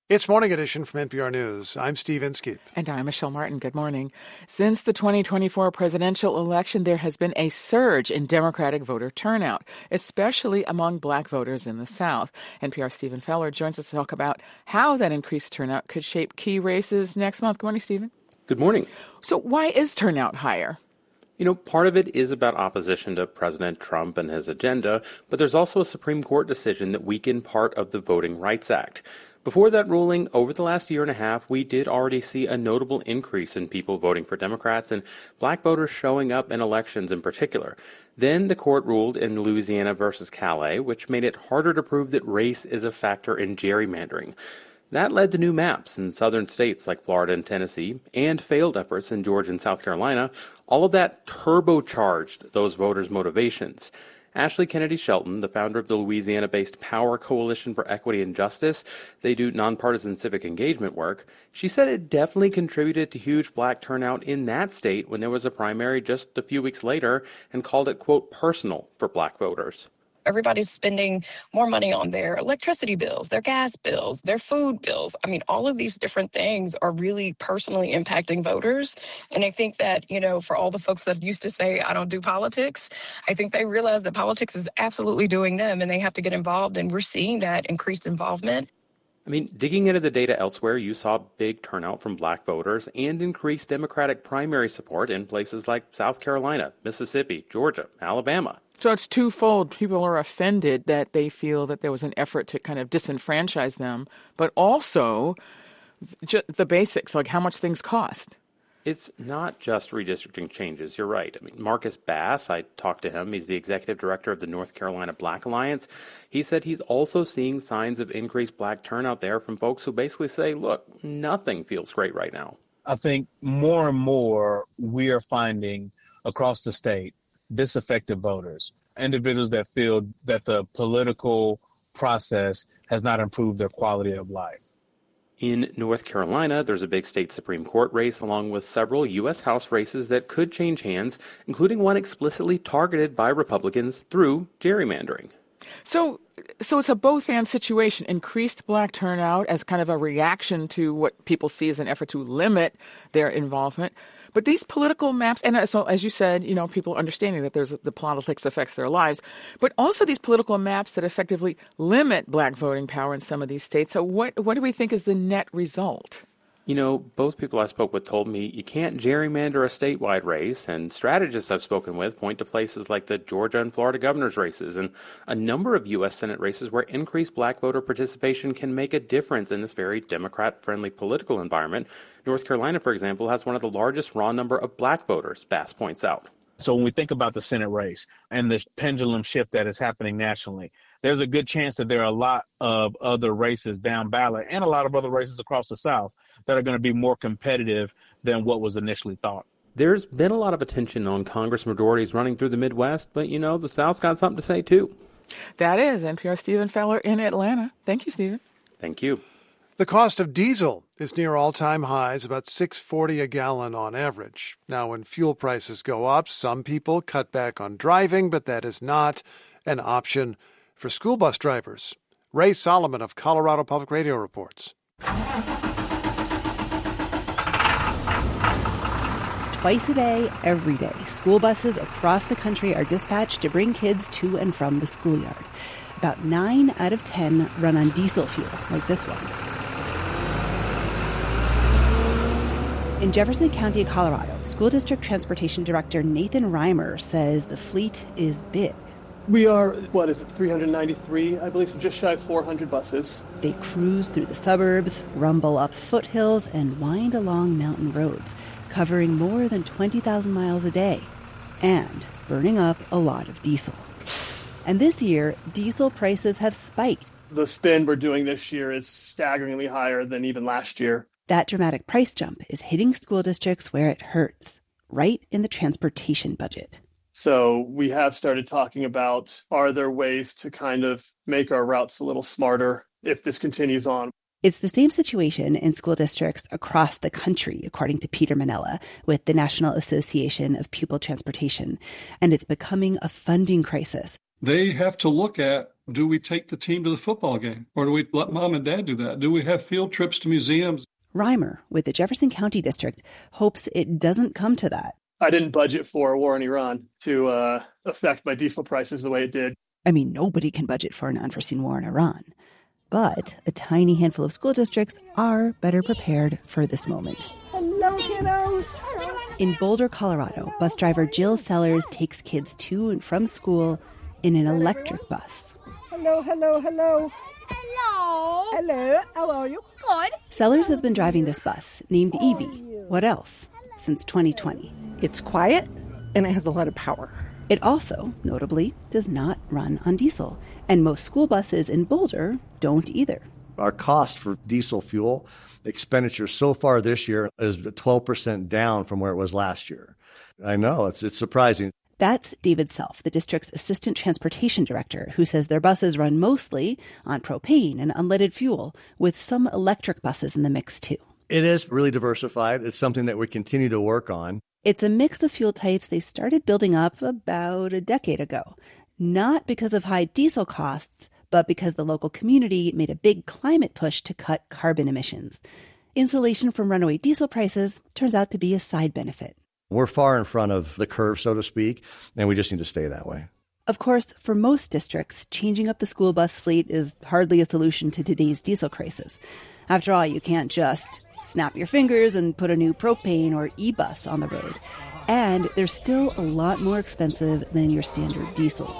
It's Morning Edition from NPR News. I'm Steve Inskeep. And I'm Michelle Martin. Good morning. Since the 2024 presidential election, there has been a surge in Democratic voter turnout, especially among Black voters in the South. NPR's Stephen Feller joins us to talk about how that increased turnout could shape key races next month. Good morning, Stephen. Good morning. So why is turnout higher? You know, part of it is about opposition to President Trump and his agenda, but there's also a Supreme Court decision that weakened part of the Voting Rights Act. Before that ruling, over the last year and a half, we did already see a notable increase in people voting for Democrats and Black voters showing up in elections in particular. Then the court ruled in Louisiana versus Calais, which made it harder to prove that race is a factor in gerrymandering. That led to new maps in southern states like Florida and Tennessee, and failed efforts in Georgia and South Carolina. All of that turbocharged those voters' motivations. Ashley Kennedy Shelton, the founder of the Louisiana-based Power Coalition for Equity and Justice, they do nonpartisan civic engagement work. She said it definitely contributed to huge Black turnout in that state when there was a primary just a few weeks later, and called it, quote, personal for Black voters. Everybody's spending more money on their electricity bills, their gas bills, their food bills. I mean, all of these different things are really personally impacting voters. And I think that, for all the folks that used to say, I don't do politics, I think they realize that politics is absolutely doing them and they have to get involved. And we're seeing that increased involvement. I mean, digging into the data elsewhere, you saw big turnout from Black voters and increased Democratic primary support in places like South Carolina, Mississippi, Georgia, Alabama. So it's twofold. People are offended that they feel that there was an effort to kind of disenfranchise them, but also the basics, like how much things cost. It's not just redistricting changes. You're right. I mean, Marcus Bass, I talked to him. He's the executive director of the North Carolina Black Alliance. He said he's also seeing signs of increased Black turnout there from folks who basically say, look, nothing feels great right now. I think more and more we are finding across the state disaffected voters, individuals that feel that the political process has not improved their quality of life. In North Carolina, there's a big state Supreme Court race along with several U.S. House races that could change hands, including one explicitly targeted by Republicans through gerrymandering. So it's a both-and situation, increased Black turnout as kind of a reaction to what people see as an effort to limit their involvement. But these political maps, and so as you said, people understanding that the politics affects their lives, but also these political maps that effectively limit Black voting power in some of these states. So what do we think is the net result? Both people I spoke with told me you can't gerrymander a statewide race, and strategists I've spoken with point to places like the Georgia and Florida governor's races and a number of U.S. Senate races where increased Black voter participation can make a difference in this very Democrat-friendly political environment. North Carolina, for example, has one of the largest raw number of Black voters, Bass points out. So when we think about the Senate race and the pendulum shift that is happening nationally, there's a good chance that there are a lot of other races down ballot and a lot of other races across the South that are going to be more competitive than what was initially thought. There's been a lot of attention on Congress majorities running through the Midwest, but, the South's got something to say, too. That is NPR Stephen Feller in Atlanta. Thank you, Stephen. Thank you. The cost of diesel is near all-time highs, about $6.40 a gallon on average. Now, when fuel prices go up, some people cut back on driving, but that is not an option for school bus drivers. Ray Solomon of Colorado Public Radio reports. Twice a day, every day, school buses across the country are dispatched to bring kids to and from the schoolyard. About 9 out of 10 run on diesel fuel, like this one. In Jefferson County, Colorado, School District Transportation Director Nathan Reimer says the fleet is big. We are, 393, I believe, so just shy of 400 buses. They cruise through the suburbs, rumble up foothills, and wind along mountain roads, covering more than 20,000 miles a day, and burning up a lot of diesel. And this year, diesel prices have spiked. The spend we're doing this year is staggeringly higher than even last year. That dramatic price jump is hitting school districts where it hurts, right in the transportation budget. So we have started talking about, are there ways to kind of make our routes a little smarter if this continues on? It's the same situation in school districts across the country, according to Peter Manella with the National Association of Pupil Transportation. And it's becoming a funding crisis. They have to look at Do we take the team to the football game? Or do we let mom and dad do that? Do we have field trips to museums? Reimer, with the Jefferson County District, hopes it doesn't come to that. I didn't budget for a war in Iran to affect my diesel prices the way it did. I mean, nobody can budget for an unforeseen war in Iran. But a tiny handful of school districts are better prepared for this moment. Hello, kiddos. In Boulder, Colorado, bus driver Jill Sellers takes kids to and from school in an electric bus. Hello, hello, hello. Hello. Hello, how are you? Good. Sellers has been driving this bus, named Evie. What else? Since 2020. It's quiet and it has a lot of power. It also, notably, does not run on diesel. And most school buses in Boulder don't either. Our cost for diesel fuel expenditure so far this year is 12% down from where it was last year. I know, it's surprising. That's David Self, the district's assistant transportation director, who says their buses run mostly on propane and unleaded fuel, with some electric buses in the mix too. It is really diversified. It's something that we continue to work on. It's a mix of fuel types they started building up about a decade ago, not because of high diesel costs, but because the local community made a big climate push to cut carbon emissions. Insulation from runaway diesel prices turns out to be a side benefit. We're far in front of the curve, so to speak, and we just need to stay that way. Of course, for most districts, changing up the school bus fleet is hardly a solution to today's diesel crisis. After all, you can't just snap your fingers and put a new propane or e-bus on the road. And they're still a lot more expensive than your standard diesel.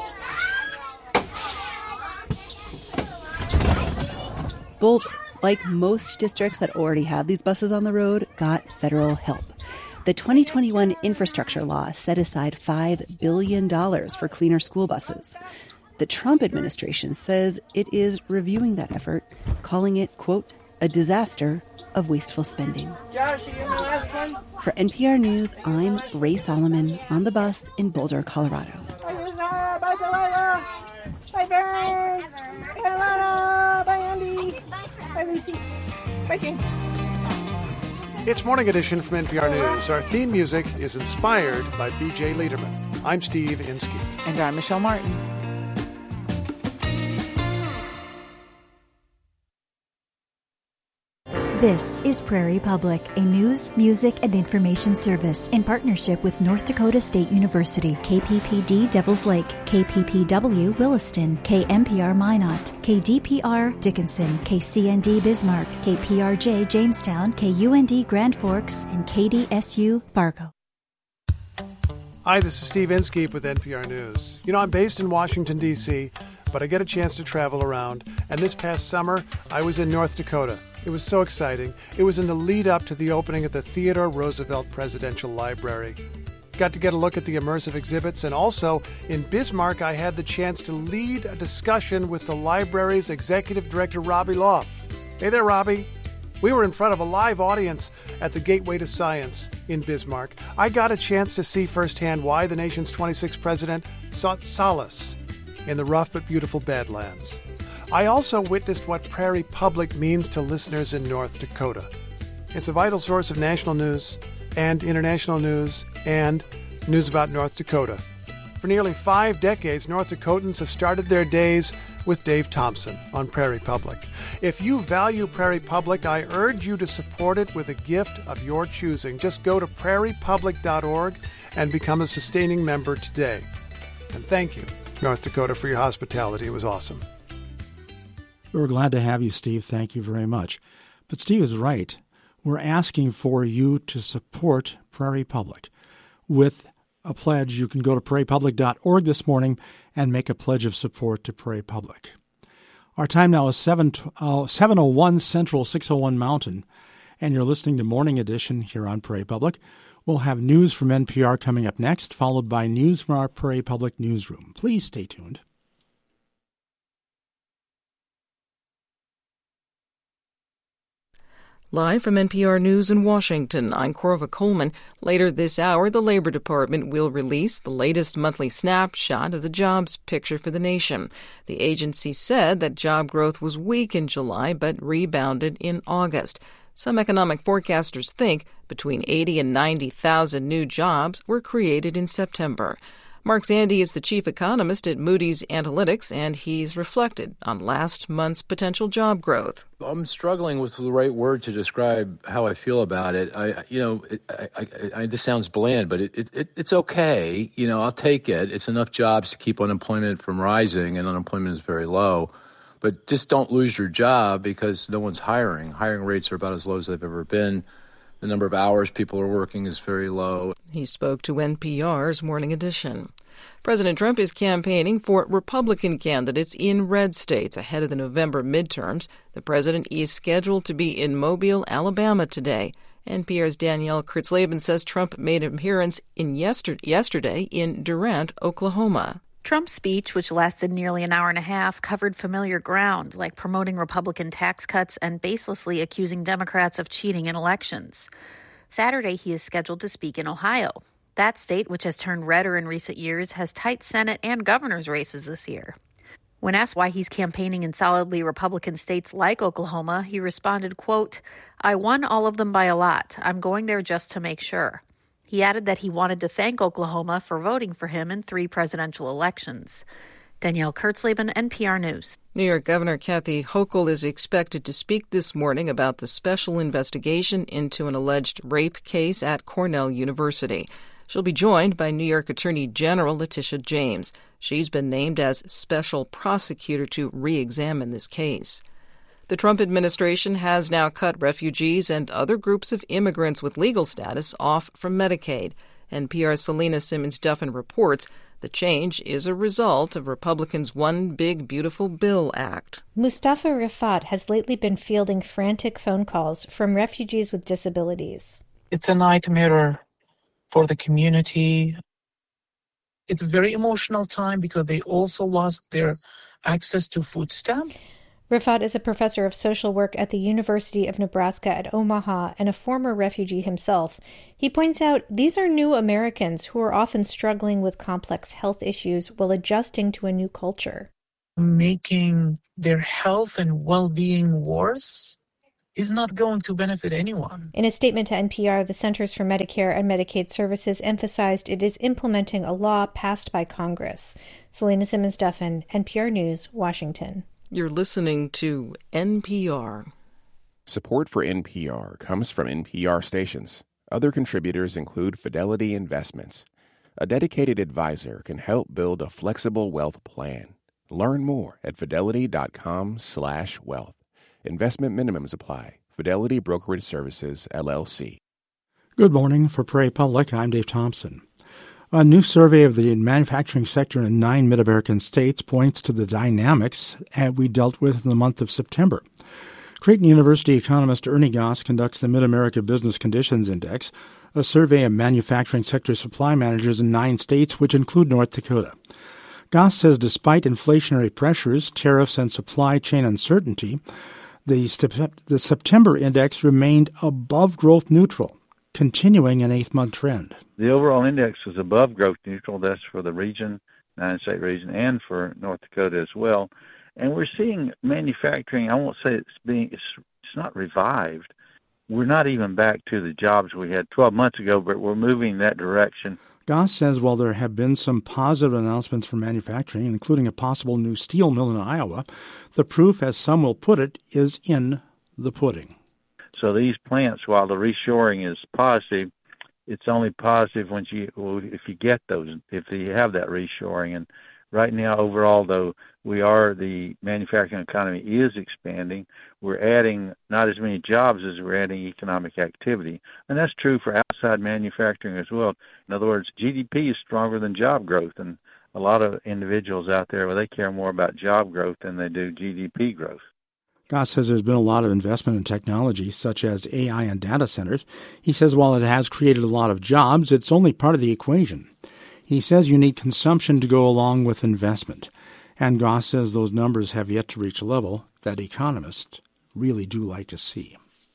Boulder, like most districts that already have these buses on the road, got federal help. The 2021 infrastructure law set aside $5 billion for cleaner school buses. The Trump administration says it is reviewing that effort, calling it, quote, a disaster of wasteful spending. Josh, are you in the last one? For NPR News, I'm Ray Solomon on the bus in Boulder, Colorado. Bye, Bye, Barry. Bye, Alana. Bye, Andy. Bye, Lucy. Bye, Jane. It's Morning Edition from NPR News. Our theme music is inspired by B.J. Liederman. I'm Steve Inskeep. And I'm Michelle Martin. This is Prairie Public, a news, music, and information service in partnership with North Dakota State University, KPPD Devils Lake, KPPW Williston, KMPR Minot, KDPR Dickinson, KCND Bismarck, KPRJ Jamestown, KUND Grand Forks, and KDSU Fargo. Hi, this is Steve Inskeep with NPR News. You know, I'm based in Washington, D.C., but I get a chance to travel around. And this past summer, I was in North Dakota. It was so exciting. It was in the lead up to the opening of the Theodore Roosevelt Presidential Library. Got to get a look at the immersive exhibits, and also in Bismarck, I had the chance to lead a discussion with the library's executive director, Robbie Loff. Hey there, Robbie. We were in front of a live audience at the Gateway to Science in Bismarck. I got a chance to see firsthand why the nation's 26th president sought solace in the rough but beautiful Badlands. I also witnessed what Prairie Public means to listeners in North Dakota. It's a vital source of national news and international news and news about North Dakota. For nearly 5 decades, North Dakotans have started their days with Dave Thompson on Prairie Public. If you value Prairie Public, I urge you to support it with a gift of your choosing. Just go to prairiepublic.org and become a sustaining member today. And thank you, North Dakota, for your hospitality. It was awesome. We're glad to have you, Steve. Thank you very much. But Steve is right. We're asking for you to support Prairie Public. With a pledge, you can go to prairiepublic.org this morning and make a pledge of support to Prairie Public. Our time now is 7:01 Central, 6:01 Mountain, and you're listening to Morning Edition here on Prairie Public. We'll have news from NPR coming up next, followed by news from our Prairie Public newsroom. Please stay tuned. Live from NPR News in Washington, I'm Corva Coleman. Later this hour, the Labor Department will release the latest monthly snapshot of the jobs picture for the nation. The agency said that job growth was weak in July but rebounded in August. Some economic forecasters think between 80 and 90,000 new jobs were created in September. Mark Zandi is the chief economist at Moody's Analytics, and he's reflected on last month's potential job growth. I'm struggling with the right word to describe how I feel about it. This sounds bland, but it's okay. I'll take it. It's enough jobs to keep unemployment from rising, and unemployment is very low. But just don't lose your job because no one's hiring. Hiring rates are about as low as they've ever been. The number of hours people are working is very low. He spoke to NPR's Morning Edition. President Trump is campaigning for Republican candidates in red states ahead of the November midterms. The president is scheduled to be in Mobile, Alabama today. NPR's Danielle Kurtzleben says Trump made an appearance yesterday in Durant, Oklahoma. Trump's speech, which lasted nearly an hour and a half, covered familiar ground, like promoting Republican tax cuts and baselessly accusing Democrats of cheating in elections. Saturday, he is scheduled to speak in Ohio. That state, which has turned redder in recent years, has tight Senate and governor's races this year. When asked why he's campaigning in solidly Republican states like Oklahoma, he responded, quote, "I won all of them by a lot. I'm going there just to make sure." He added that he wanted to thank Oklahoma for voting for him in 3 presidential elections. Danielle Kurtzleben, NPR News. New York Governor Kathy Hochul is expected to speak this morning about the special investigation into an alleged rape case at Cornell University. She'll be joined by New York Attorney General Letitia James. She's been named as special prosecutor to re-examine this case. The Trump administration has now cut refugees and other groups of immigrants with legal status off from Medicaid. NPR's Selena Simmons-Duffin reports the change is a result of Republicans' One Big Beautiful Bill Act. Mustafa Rifat has lately been fielding frantic phone calls from refugees with disabilities. It's a nightmare for the community. It's a very emotional time because they also lost their access to food stamps. Rifat is a professor of social work at the University of Nebraska at Omaha and a former refugee himself. He points out these are new Americans who are often struggling with complex health issues while adjusting to a new culture. Making their health and well-being worse is not going to benefit anyone. In a statement to NPR, the Centers for Medicare and Medicaid Services emphasized it is implementing a law passed by Congress. Selena Simmons-Duffin, NPR News, Washington. You're listening to NPR. Support for NPR comes from NPR stations. Other contributors include Fidelity Investments. A dedicated advisor can help build a flexible wealth plan. Learn more at fidelity.com/wealth. Investment minimums apply. Fidelity Brokerage Services, LLC. Good morning. For Prairie Public, I'm Dave Thompson. A new survey of the manufacturing sector in 9 Mid-American states points to the dynamics we dealt with in the month of September. Creighton University economist Ernie Goss conducts the Mid-America Business Conditions Index, a survey of manufacturing sector supply managers in 9 states, which include North Dakota. Goss says despite inflationary pressures, tariffs, and supply chain uncertainty, the September index remained above growth neutral, continuing an 8-month trend. The overall index was above growth neutral. That's for the region, 9-state region, and for North Dakota as well. And we're seeing manufacturing, I won't say it's not revived. We're not even back to the jobs we had 12 months ago, but we're moving in that direction. Goss says while there have been some positive announcements for manufacturing, including a possible new steel mill in Iowa, the proof, as some will put it, is in the pudding. So these plants, while the reshoring is positive, it's only positive if you get those, if you have that reshoring. And right now, overall, though, the manufacturing economy is expanding. We're adding not as many jobs as we're adding economic activity. And that's true for outside manufacturing as well. In other words, GDP is stronger than job growth. And a lot of individuals out there, they care more about job growth than they do GDP growth. Goss says there's been a lot of investment in technology, such as AI and data centers. He says while it has created a lot of jobs, it's only part of the equation. He says you need consumption to go along with investment. And Goss says those numbers have yet to reach a level that economists really do like to see.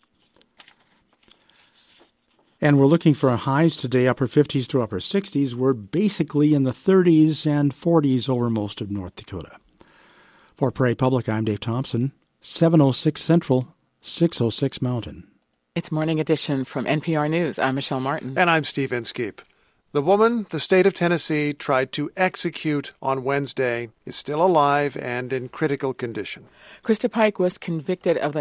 And we're looking for highs today, upper 50s to upper 60s. We're basically in the 30s and 40s over most of North Dakota. For Prairie Public, I'm Dave Thompson. 706 Central, 606 Mountain. It's Morning Edition from NPR News. I'm Michelle Martin. And I'm Steve Inskeep. The woman the state of Tennessee tried to execute on Wednesday is still alive and in critical condition. Krista Pike was convicted of the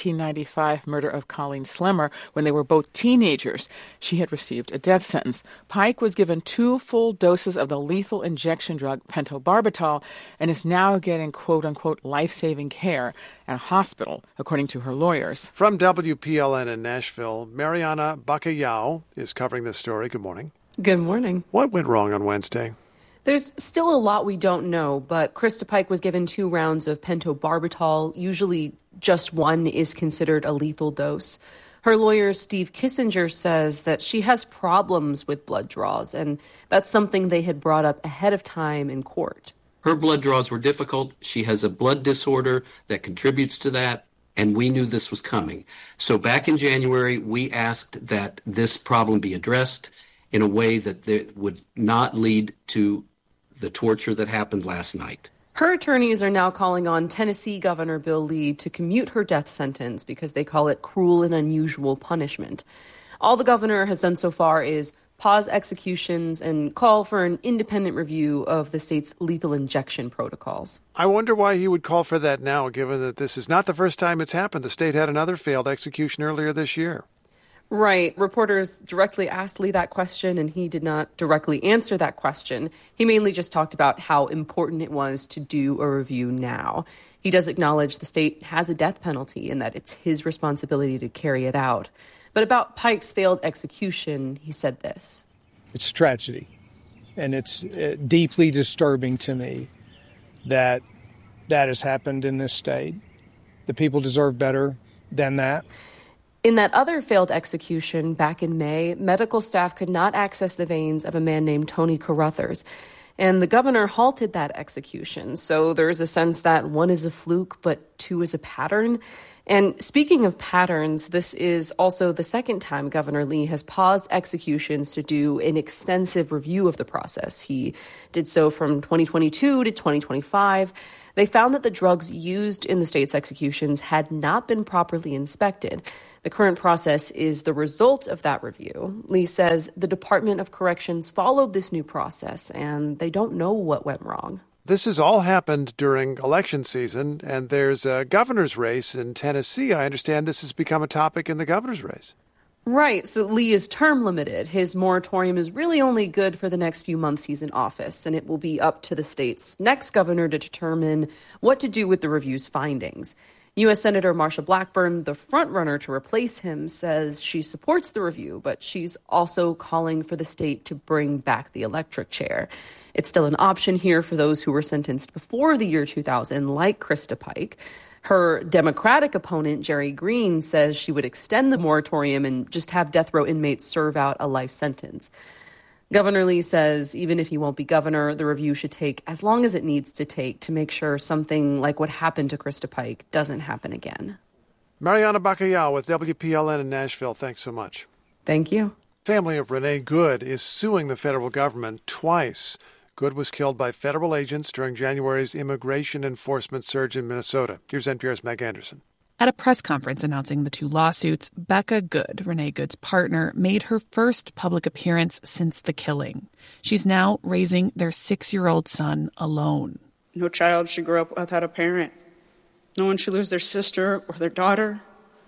1995 murder of Colleen Slemmer when they were both teenagers. She had received a death sentence. Pike was given 2 full doses of the lethal injection drug pentobarbital and is now getting quote-unquote life-saving care at a hospital, according to her lawyers. From WPLN in Nashville, Mariana Bacallao is covering this story. Good morning. Good morning. What went wrong on Wednesday? There's still a lot we don't know, but Krista Pike was given 2 rounds of pentobarbital. Usually just one is considered a lethal dose. Her lawyer, Steve Kissinger, says that she has problems with blood draws, and that's something they had brought up ahead of time in court. Her blood draws were difficult. She has a blood disorder that contributes to that, and we knew this was coming. So back in January, we asked that this problem be addressed in a way that would not lead to the torture that happened last night. Her attorneys are now calling on Tennessee Governor Bill Lee to commute her death sentence because they call it cruel and unusual punishment. All the governor has done so far is pause executions and call for an independent review of the state's lethal injection protocols. I wonder why he would call for that now, given that this is not the first time it's happened. The state had another failed execution earlier this year. Right. Reporters directly asked Lee that question, and he did not directly answer that question. He mainly just talked about how important it was to do a review now. He does acknowledge the state has a death penalty and that it's his responsibility to carry it out. But about Pike's failed execution, he said this. It's a tragedy, and it's deeply disturbing to me that has happened in this state. The people deserve better than that. In that other failed execution back in May, medical staff could not access the veins of a man named Tony Carruthers, and the governor halted that execution. So there's a sense that 1 is a fluke, but 2 is a pattern. And speaking of patterns, this is also the second time Governor Lee has paused executions to do an extensive review of the process. He did so from 2022 to 2025. They found that the drugs used in the state's executions had not been properly inspected. The current process is the result of that review. Lee says the Department of Corrections followed this new process, and they don't know what went wrong. This has all happened during election season, and there's a governor's race in Tennessee. I understand this has become a topic in the governor's race. Right. So Lee is term limited. His moratorium is really only good for the next few months he's in office, and it will be up to the state's next governor to determine what to do with the review's findings. U.S. Senator Marsha Blackburn, the frontrunner to replace him, says she supports the review, but she's also calling for the state to bring back the electric chair. It's still an option here for those who were sentenced before the year 2000, like Krista Pike. Her Democratic opponent, Jerry Green, says she would extend the moratorium and just have death row inmates serve out a life sentence. Governor Lee says even if he won't be governor, the review should take as long as it needs to take to make sure something like what happened to Krista Pike doesn't happen again. Mariana Bacallao with WPLN in Nashville, thanks so much. Thank you. Family of Renee Good is suing the federal government twice. Good was killed by federal agents during January's immigration enforcement surge in Minnesota. Here's NPR's Meg Anderson. At a press conference announcing the 2 lawsuits, Becca Good, Renee Good's partner, made her first public appearance since the killing. She's now raising their 6-year-old son alone. No child should grow up without a parent. No one should lose their sister or their daughter.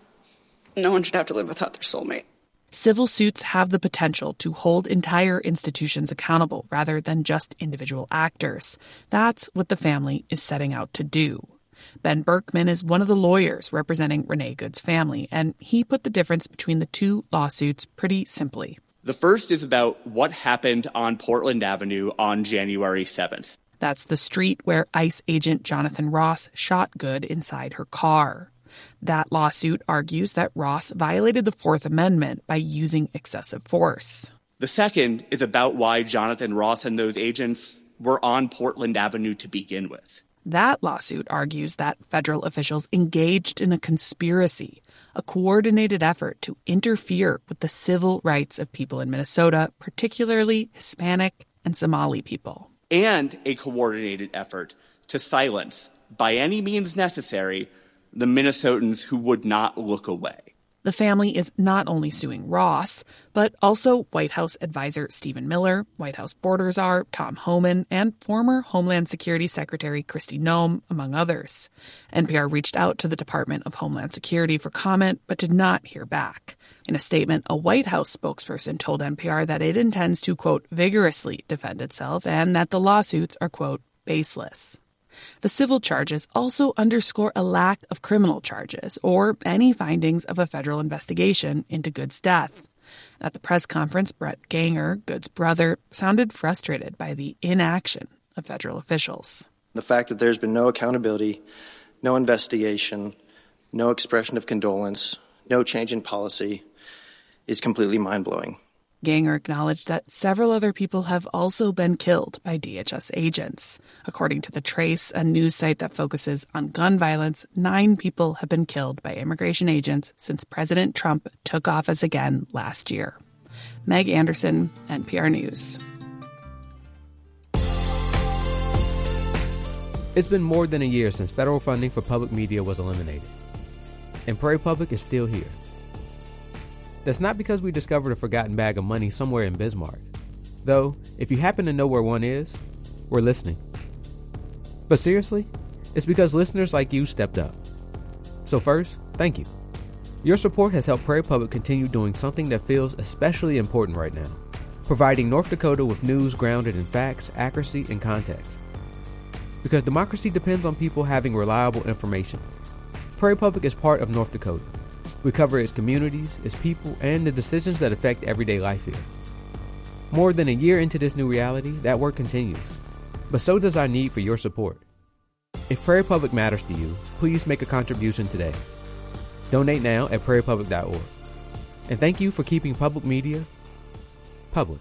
No one should have to live without their soulmate. Civil suits have the potential to hold entire institutions accountable rather than just individual actors. That's what the family is setting out to do. Ben Berkman is one of the lawyers representing Renee Good's family, and he put the difference between the 2 lawsuits pretty simply. The first is about what happened on Portland Avenue on January 7th. That's the street where ICE agent Jonathan Ross shot Good inside her car. That lawsuit argues that Ross violated the 4th Amendment by using excessive force. The second is about why Jonathan Ross and those agents were on Portland Avenue to begin with. That lawsuit argues that federal officials engaged in a conspiracy, a coordinated effort to interfere with the civil rights of people in Minnesota, particularly Hispanic and Somali people. And a coordinated effort to silence, by any means necessary, the Minnesotans who would not look away. The family is not only suing Ross, but also White House advisor Stephen Miller, White House border czar Tom Homan, and former Homeland Security Secretary Kristi Noem, among others. NPR reached out to the Department of Homeland Security for comment, but did not hear back. In a statement, a White House spokesperson told NPR that it intends to, quote, vigorously defend itself and that the lawsuits are, quote, baseless. The civil charges also underscore a lack of criminal charges or any findings of a federal investigation into Good's death. At the press conference, Brett Ganger, Good's brother, sounded frustrated by the inaction of federal officials. The fact that there's been no accountability, no investigation, no expression of condolence, no change in policy is completely mind-blowing. Ganger acknowledged that several other people have also been killed by DHS agents. According to The Trace, a news site that focuses on gun violence, 9 people have been killed by immigration agents since President Trump took office again last year. Meg Anderson, NPR News. It's been more than a year since federal funding for public media was eliminated. And Prairie Public is still here. That's not because we discovered a forgotten bag of money somewhere in Bismarck. Though, if you happen to know where one is, we're listening. But seriously, it's because listeners like you stepped up. So first, thank you. Your support has helped Prairie Public continue doing something that feels especially important right now, providing North Dakota with news grounded in facts, accuracy, and context. Because democracy depends on people having reliable information. Prairie Public is part of North Dakota. We cover its communities, its people, and the decisions that affect everyday life here. More than a year into this new reality, that work continues. But so does our need for your support. If Prairie Public matters to you, please make a contribution today. Donate now at prairiepublic.org. And thank you for keeping public media public.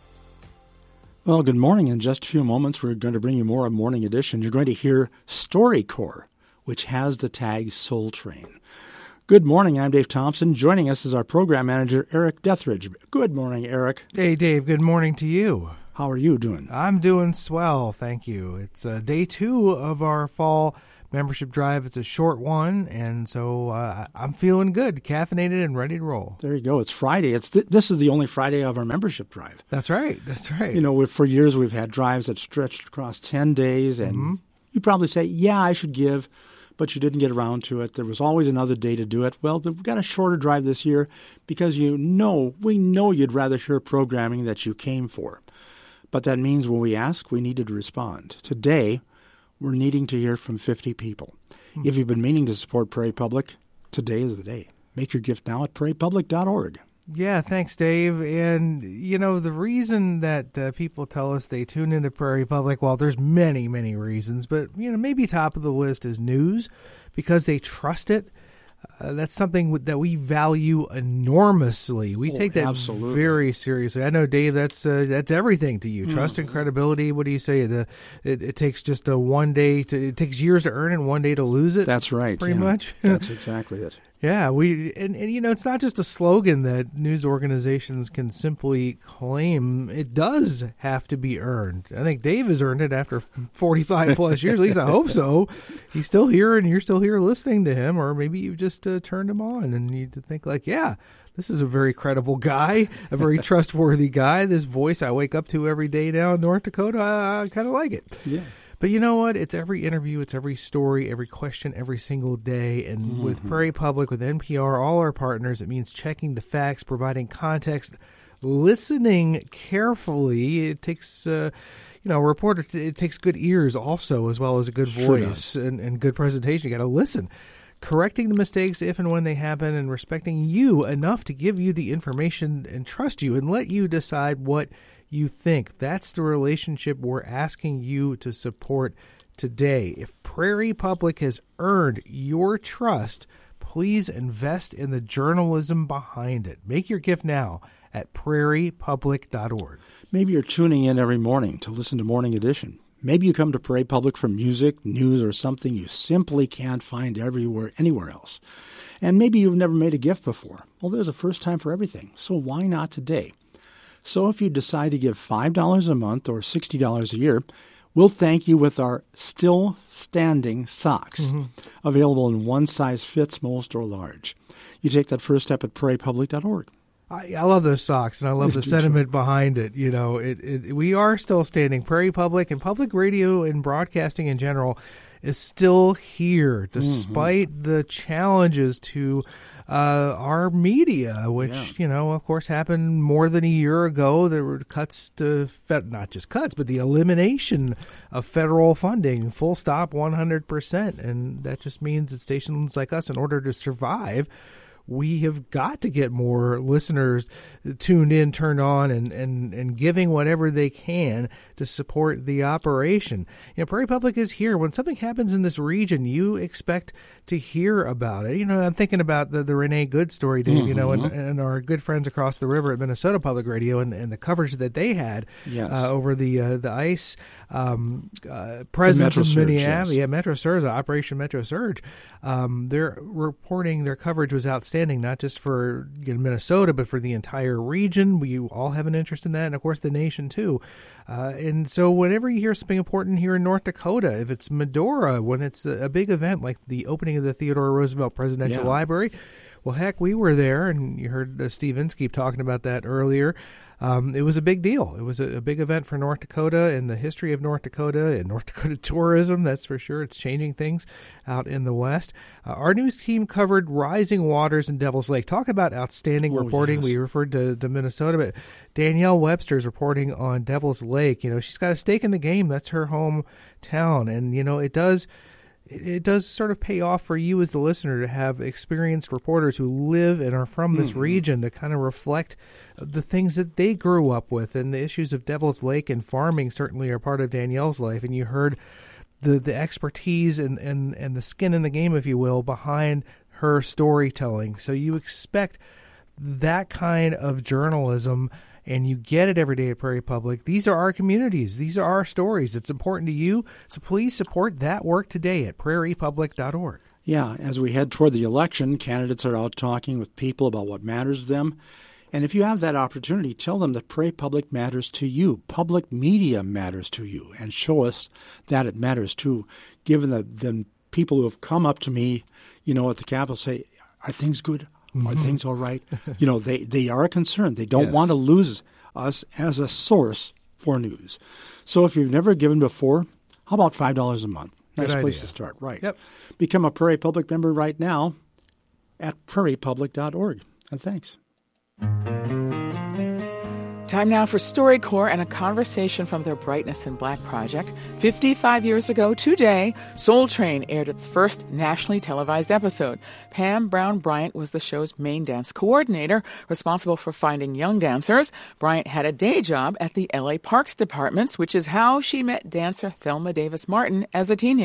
Well, good morning. In just a few moments, we're going to bring you more of Morning Edition. You're going to hear StoryCorps, which has the tag Soul Train. Good morning. I'm Dave Thompson. Joining us is our program manager, Eric Deathridge. Good morning, Eric. Hey, Dave. Good morning to you. How are you doing? I'm doing swell, thank you. It's day 2 of our fall membership drive. It's a short one, and so I'm feeling good, caffeinated and ready to roll. There you go. It's Friday. This is the only Friday of our membership drive. That's right. That's right. You know, for years we've had drives that stretched across 10 days, and you probably say, yeah, I should give, but you didn't get around to it. There was always another day to do it. Well, we've got a shorter drive this year because we know you'd rather hear programming that you came for. But that means when we ask, we needed to respond. Today, we're needing to hear from 50 people. If you've been meaning to support Prairie Public, today is the day. Make your gift now at prairiepublic.org. Yeah, thanks, Dave. And, you know, the reason that people tell us they tune into Prairie Public, well, there's many, many reasons, but, you know, maybe top of the list is news because they trust it. That's something that we value enormously. We take that very seriously. I know, Dave, that's everything to you. Trust and credibility. What do you say? It takes just it takes years to earn it and one day to lose it. That's right. Pretty much. That's exactly it. Yeah, and you know, it's not just a slogan that news organizations can simply claim. It does have to be earned. I think Dave has earned it after 45 plus years. At least I hope so. He's still here, and you're still here listening to him, or maybe you've just turned him on, and you think like, yeah, this is a very credible guy, a very trustworthy guy. This voice I wake up to every day now in North Dakota, I kind of like it. Yeah. But you know what? It's every interview, it's every story, every question, every single day. And with Prairie Public, with NPR, all our partners, it means checking the facts, providing context, listening carefully. It takes, a reporter, it takes good ears also, as well as a good voice and good presentation. You got to listen. Correcting the mistakes if and when they happen, and respecting you enough to give you the information and trust you and let you decide what you think. That's the relationship we're asking you to support today. If Prairie Public has earned your trust, please invest in the journalism behind it. Make your gift now at prairiepublic.org. Maybe you're tuning in every morning to listen to Morning Edition. Maybe you come to Prairie Public for music, news, or something you simply can't find anywhere else. And maybe you've never made a gift before. Well, there's a first time for everything, so why not today? So if you decide to give $5 a month or $60 a year, We'll thank you with our Still Standing socks, available in one size fits most or large. You take that first step at prairiepublic.org. I love those socks, and I love the sentiment behind it. You know, we are still standing. Prairie Public and public radio and broadcasting in general is still here, despite the challenges to our media, which, you know, of course, happened more than a year ago. There were cuts to, not just cuts, but the elimination of federal funding, full stop, 100%. And that just means that stations like us, in order to survive, we have got to get more listeners tuned in, turned on, and giving whatever they can to support the operation. You know, Prairie Public is here. When something happens in this region, you expect to hear about it. You know, I'm thinking about the Renee Good story, Dave, you know, and our good friends across the river at Minnesota Public Radio and the coverage that they had over the ICE presence in Minneapolis. Yes. Yeah, Metro Surge, Operation Metro Surge. Their reporting, their coverage was outstanding, not just for Minnesota, but for the entire region. We all have an interest in that, and of course the nation too. And so whenever you hear something important here in North Dakota, if it's Medora, when it's a big event like the opening of the Theodore Roosevelt Presidential Library, well, heck, we were there, and you heard Steve Inskeep talking about that earlier. It was a big deal. It was a big event for North Dakota and the history of North Dakota and North Dakota tourism, that's for sure. It's changing things out in the West. Our news team covered rising waters in Devil's Lake. Talk about outstanding reporting. Yes. We referred to Minnesota, but Danielle Webster's reporting on Devil's Lake. You know, she's got a stake in the game. That's her hometown. And, you know, it does sort of pay off for you as the listener to have experienced reporters who live and are from this region to kind of reflect the things that they grew up with. And the issues of Devil's Lake and farming certainly are part of Danielle's life. And you heard the expertise and the skin in the game, if you will, behind her storytelling. So you expect that kind of journalism, and you get it every day at Prairie Public. These are our communities. These are our stories. It's important to you. So please support that work today at prairiepublic.org. Yeah, as we head toward the election, candidates are out talking with people about what matters to them. And if you have that opportunity, tell them that Prairie Public matters to you. Public media matters to you. And show us that it matters too. Given the people who have come up to me, you know, at the Capitol say, are things good? Are things all right? You know, they are concerned. They don't want to lose us as a source for news. So if you've never given before, how about $5 a month? Nice place to start, right? Yep. Become a Prairie Public member right now at prairiepublic.org. And thanks. Time now for StoryCorps and a conversation from their Brightness in Black project. 55 years ago today, Soul Train aired its first nationally televised episode. Pam Brown Bryant was the show's main dance coordinator, responsible for finding young dancers. Bryant had a day job at the LA Parks Departments, which is how she met dancer Thelma Davis Martin as a teenager.